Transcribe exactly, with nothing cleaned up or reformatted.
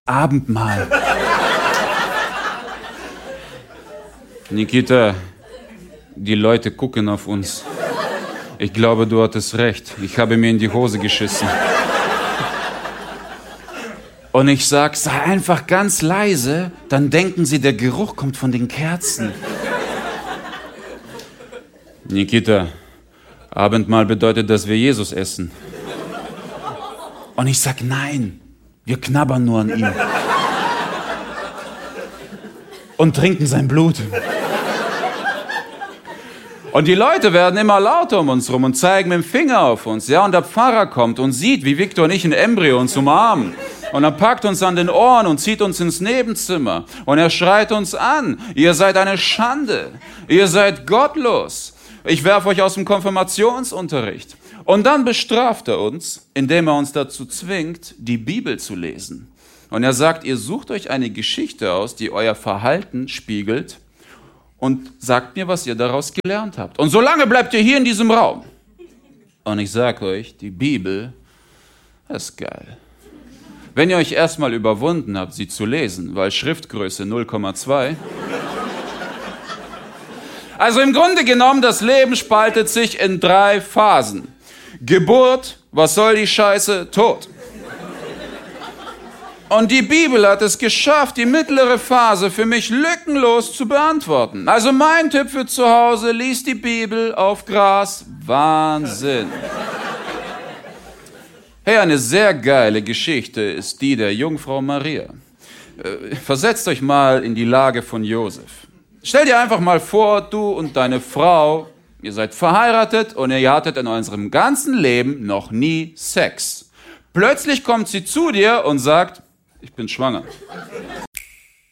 Abendmahl. Nikita, die Leute gucken auf uns. Ich glaube, du hattest recht. Ich habe mir in die Hose geschissen. Und ich sag, sei einfach ganz leise, dann denken sie, der Geruch kommt von den Kerzen. Nikita, Abendmahl bedeutet, dass wir Jesus essen. Und ich sag, nein, wir knabbern nur an ihm. Und trinken sein Blut. Und die Leute werden immer lauter um uns rum und zeigen mit dem Finger auf uns. Ja, und der Pfarrer kommt und sieht, wie Viktor und ich ein Embryo uns umarmen. Und er packt uns an den Ohren und zieht uns ins Nebenzimmer. Und er schreit uns an. Ihr seid eine Schande. Ihr seid gottlos. Ich werfe euch aus dem Konfirmationsunterricht. Und dann bestraft er uns, indem er uns dazu zwingt, die Bibel zu lesen. Und er sagt, ihr sucht euch eine Geschichte aus, die euer Verhalten spiegelt und sagt mir, was ihr daraus gelernt habt. Und solange bleibt ihr hier in diesem Raum. Und ich sage euch, die Bibel ist geil. Wenn ihr euch erstmal überwunden habt, sie zu lesen, weil Schriftgröße null Komma zwei. Also im Grunde genommen, das Leben spaltet sich in drei Phasen. Geburt, was soll die Scheiße, Tod. Und die Bibel hat es geschafft, die mittlere Phase für mich lückenlos zu beantworten. Also mein Tipp für zu Hause, lies die Bibel auf Gras. Wahnsinn. Hey, eine sehr geile Geschichte ist die der Jungfrau Maria. Versetzt euch mal in die Lage von Josef. Stell dir einfach mal vor, du und deine Frau, ihr seid verheiratet und ihr hattet in eurem ganzen Leben noch nie Sex. Plötzlich kommt sie zu dir und sagt, ich bin schwanger.